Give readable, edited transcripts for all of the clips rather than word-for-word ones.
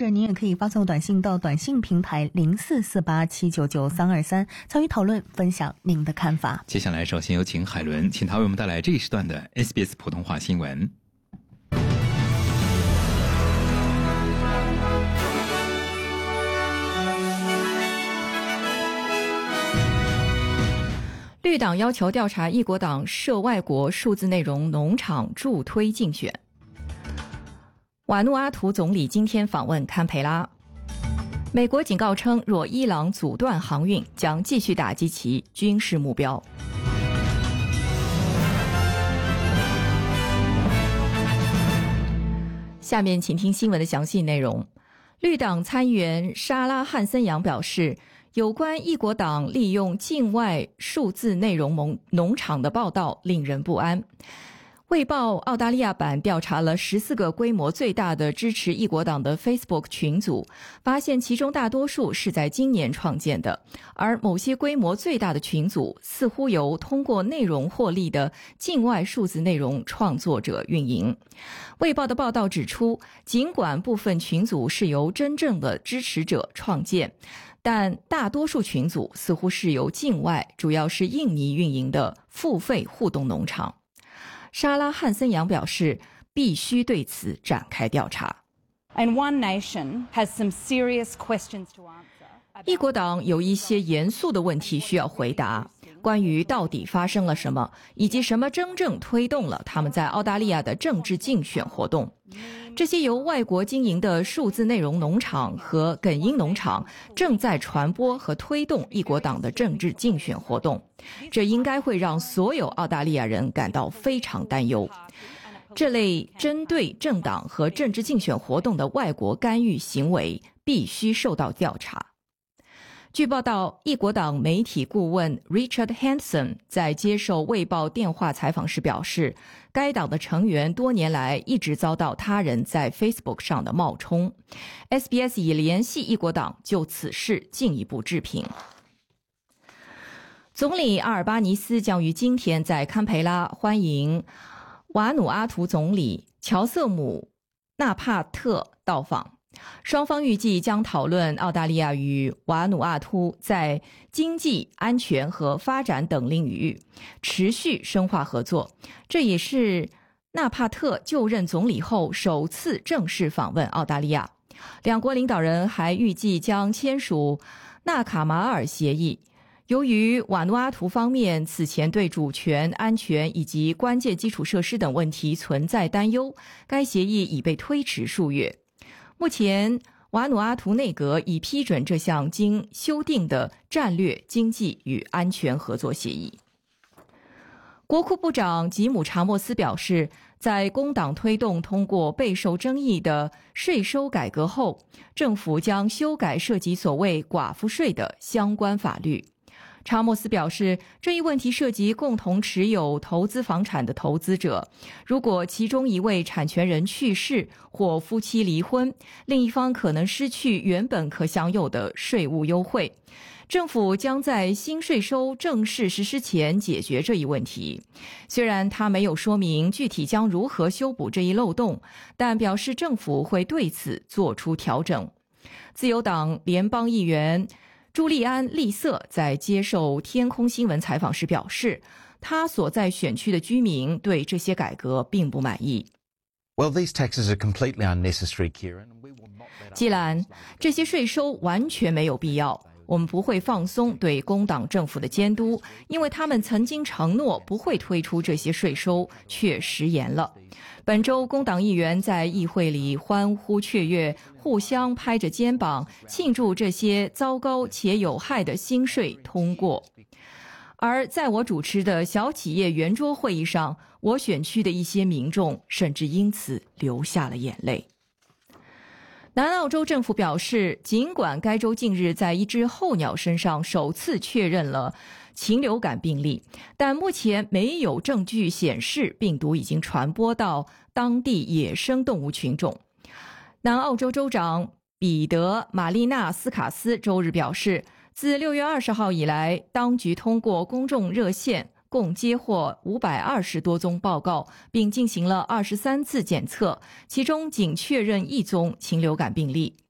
者您也可以发送短信到短信平台0448799323参与讨论，分享您的看法。 接下来首先有请海伦，请他为我们带来这一时段的 SBS 普通话新闻。 绿党要求调查异国党涉外国数字内容农场助推竞选。瓦努阿图总理今天访问堪培拉。美国警告称，若伊朗阻断航运，将继续打击其军事目标。下面请听新闻的详细内容。绿党参议员莎拉·汉森扬表示，有关异国党利用境外数字内容农场的报道令人不安。卫报澳大利亚版调查了14个规模最大的支持异国党的 Facebook 群组，发现其中大多数是在今年创建的，而某些规模最大的群组似乎由通过内容获利的境外数字内容创作者运营。卫报的报道指出，尽管部分群组是由真正的支持者创建，但大多数群组似乎是由境外，主要是印尼运营的付费互动农场。莎拉·汉森扬表示，必须对此展开调查。 And one nation has some serious questions to answer. 异国党有一些严肃的问题需要回答，关于到底发生了什么，以及什么真正推动了他们在澳大利亚的政治竞选活动。这些由外国经营的数字内容农场和梗音农场正在传播和推动异国党的政治竞选活动，这应该会让所有澳大利亚人感到非常担忧。这类针对政党和政治竞选活动的外国干预行为必须受到调查。据报道，异国党媒体顾问 Richard Hanson 在接受卫报电话采访时表示，该党的成员多年来一直遭到他人在 Facebook 上的冒充。SBS 已联系异国党就此事进一步置评。总理阿尔巴尼斯将于今天在堪培拉欢迎瓦努阿图总理乔瑟姆·纳帕特到访。双方预计将讨论澳大利亚与瓦努阿图在经济、安全和发展等领域持续深化合作，这也是纳帕特就任总理后首次正式访问澳大利亚。两国领导人还预计将签署纳卡马尔协议。由于瓦努阿图方面此前对主权、安全以及关键基础设施等问题存在担忧，该协议已被推迟数月。目前，瓦努阿图内阁已批准这项经修订的战略、经济与安全合作协议。国库部长吉姆·查莫斯表示，在工党推动通过备受争议的税收改革后，政府将修改涉及所谓寡妇税的相关法律。查莫斯表示，这一问题涉及共同持有投资房产的投资者，如果其中一位产权人去世或夫妻离婚，另一方可能失去原本可享有的税务优惠。政府将在新税收正式实施前解决这一问题。虽然他没有说明具体将如何修补这一漏洞，但表示政府会对此做出调整。自由党联邦议员朱利安·利瑟在接受天空新闻采访时表示，他所在选区的居民对这些改革并不满意。 Well, these taxes are completely unnecessary, Kieran. 基兰，这些税收完全没有必要。我们不会放松对工党政府的监督，因为他们曾经承诺不会推出这些税收，却食言了。本周，工党议员在议会里欢呼雀跃，互相拍着肩膀，庆祝这些糟糕且有害的新税通过。而在我主持的小企业圆桌会议上，我选区的一些民众甚至因此流下了眼泪。南澳洲政府表示，尽管该州近日在一只候鸟身上首次确认了禽流感病例，但目前没有证据显示病毒已经传播到当地野生动物群众。南澳洲州长彼得·马利纳斯卡斯周日表示，自6月20号以来，当局通过公众热线共接获520多宗报告，并进行了23次检测，其中仅确认1宗禽流感病例。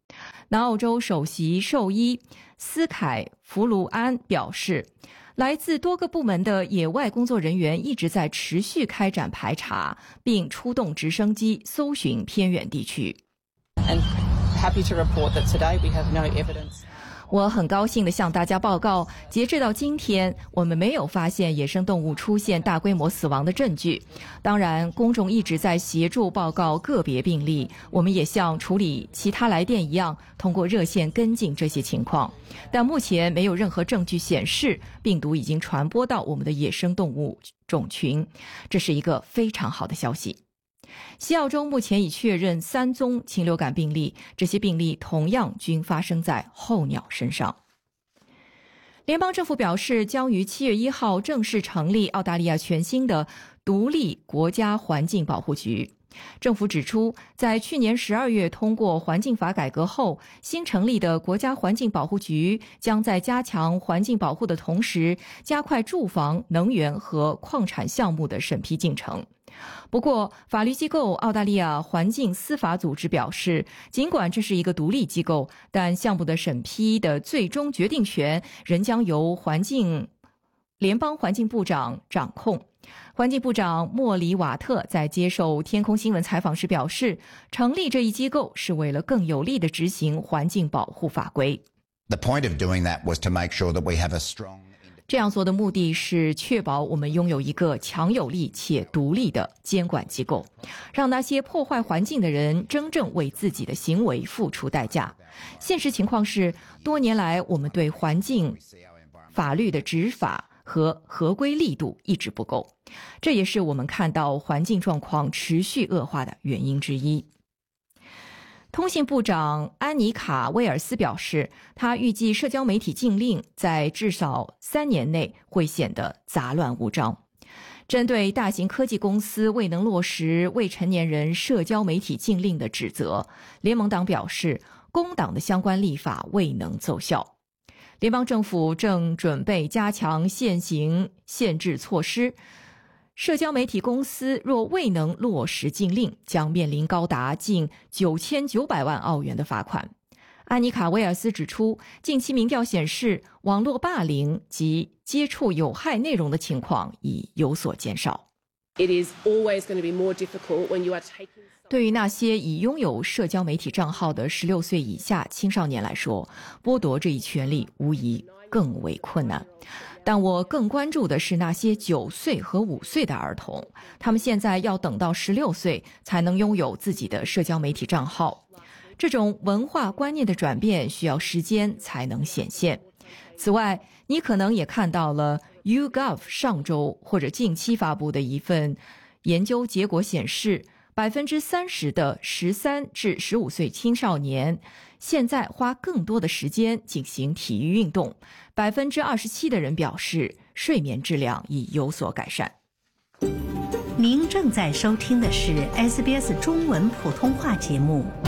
南澳洲首席兽医斯凯弗卢安表示，来自多个部门的野外工作人员一直在持续开展排查，并出动直升机搜寻偏远地区。 And happy to report that today we have no evidence. 我很高兴地向大家报告，截至到今天，我们没有发现野生动物出现大规模死亡的证据。当然，公众一直在协助报告个别病例，我们也像处理其他来电一样，通过热线跟进这些情况。但目前没有任何证据显示病毒已经传播到我们的野生动物种群，这是一个非常好的消息。西澳洲目前已确认3宗禽流感病例，这些病例同样均发生在候鸟身上。联邦政府表示，将于7月1号正式成立澳大利亚全新的独立国家环境保护局。政府指出，在去年12月通过环境法改革后，新成立的国家环境保护局将在加强环境保护的同时，加快住房、能源和矿产项目的审批进程。不过，法律机构澳大利亚环境司法组织表示，尽管这是一个独立机构，但项目的审批的最终决定权仍将由联邦环境部长掌控。环境部长莫里瓦特在接受天空新闻采访时表示，成立这一机构是为了更有力地执行环境保护法规。 The point of doing that was to make sure that we have a strong 这样做的目的是确保我们拥有一个强有力且独立的监管机构，让那些破坏环境的人真正为自己的行为付出代价。现实情况是，多年来我们对环境法律的执法和合规力度一直不够，这也是我们看到环境状况持续恶化的原因之一。通信部长安妮卡·威尔斯表示，他预计社交媒体禁令在至少3年内会显得杂乱无章。针对大型科技公司未能落实未成年人社交媒体禁令的指责，联盟党表示，工党的相关立法未能奏效。联邦政府正准备加强现行限制措施。社交媒体公司若未能落实禁令，将面临高达近9900万澳元的罚款。安妮卡·威尔斯指出，近期民调显示，网络霸凌及接触有害内容的情况已有所减少。 It is always going to be more difficult when you are taking 对于那些已拥有社交媒体账号的16岁以下青少年来说，剥夺这一权利无疑更为困难。但我更关注的是那些9岁和5岁的儿童，他们现在要等到16岁才能拥有自己的社交媒体账号。这种文化观念的转变需要时间才能显现。此外，你可能也看到了 YouGov 上周或者近期发布的一份研究结果显示，30%的13至15岁青少年现在花更多的时间进行体育运动，27%的人表示睡眠质量已有所改善。 您正在收听的是 SBS 中文普通话节目。